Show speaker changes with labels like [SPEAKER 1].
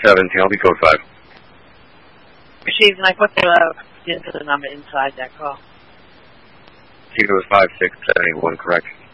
[SPEAKER 1] 17, I'll be code 5.
[SPEAKER 2] Chief, and I put the number inside that call.
[SPEAKER 1] Chief, it was 5671, correct?